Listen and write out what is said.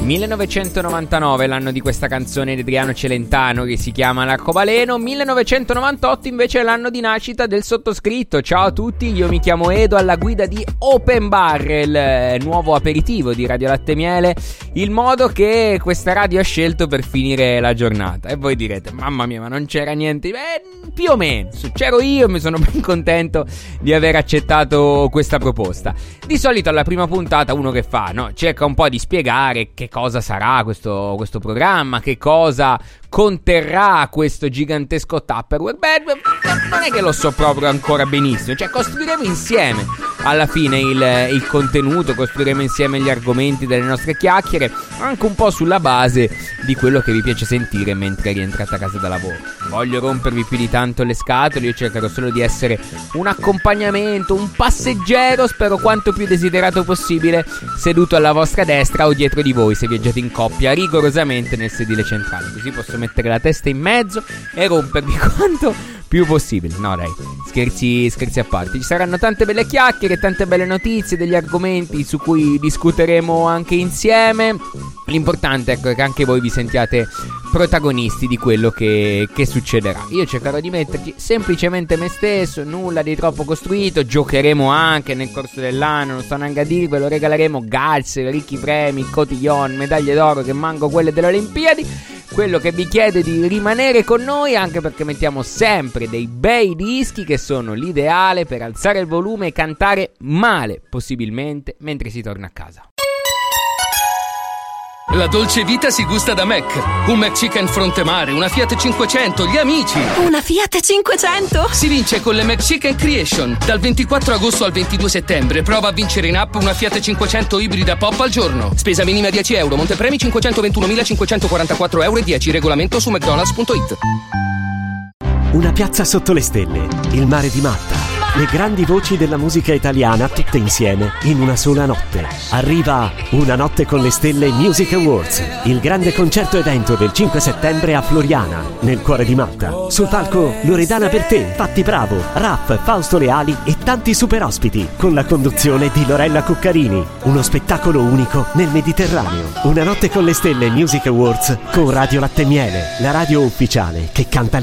1999 l'anno di questa canzone di Adriano Celentano che si chiama L'Arcobaleno. 1998 invece è l'anno di nascita del sottoscritto. Ciao a tutti, io mi chiamo Edo, alla guida di Open Bar, il nuovo aperitivo di Radio Latte Miele, il modo che questa radio ha scelto per finire la giornata. E voi direte, mamma mia, ma non c'era niente? Più o meno, c'ero io e mi sono ben contento di aver accettato questa proposta. Di solito alla prima puntata uno che fa, no? Cerca un po' di spiegare che cosa sarà questo programma, che cosa conterrà questo gigantesco Tupperware. Beh, non è che lo so proprio ancora benissimo, cioè costruiremo insieme alla fine il contenuto, costruiremo insieme gli argomenti delle nostre chiacchiere, anche un po' sulla base di quello che vi piace sentire mentre rientrate a casa da lavoro. Voglio rompervi più di tanto le scatole, io cercherò solo di essere un accompagnamento, un passeggero, spero quanto più desiderato possibile, seduto alla vostra destra o dietro di voi se viaggiate in coppia, rigorosamente nel sedile centrale, così posso mettere la testa in mezzo e rompervi quanto più possibile. No dai, scherzi a parte, ci saranno tante belle chiacchiere, tante belle notizie, degli argomenti su cui discuteremo anche insieme. L'importante è che anche voi vi sentiate protagonisti di quello che succederà. Io cercherò di metterci semplicemente me stesso, nulla di troppo costruito. Giocheremo anche nel corso dell'anno, non sto neanche a dirvelo, regaleremo galze, ricchi premi, cotillon, medaglie d'oro che manco quelle delle Olimpiadi. Quello che vi chiedo è di rimanere con noi, anche perché mettiamo sempre dei bei dischi che sono l'ideale per alzare il volume e cantare male, possibilmente, mentre si torna a casa. La dolce vita si gusta da Mac. Un McChicken fronte mare, una Fiat 500, gli amici. Una Fiat 500? Si vince con le McChicken Creation. Dal 24 agosto al 22 settembre prova a vincere in app una Fiat 500 ibrida pop al giorno. Spesa minima 10 euro, montepremi 521.544 euro e 10. Regolamento su mcdonalds.it. Una piazza sotto le stelle, il mare di Malta, le grandi voci della musica italiana tutte insieme in una sola notte. Arriva Una notte con le stelle Music Awards, il grande concerto evento del 5 settembre a Floriana, nel cuore di Malta. Sul palco Loredana Bertè, Patti Bravo, Raff, Fausto Leali e tanti super ospiti, con la conduzione di Lorella Cuccarini. Uno spettacolo unico nel Mediterraneo. Una notte con le stelle Music Awards con Radio Latte Miele, la radio ufficiale che canta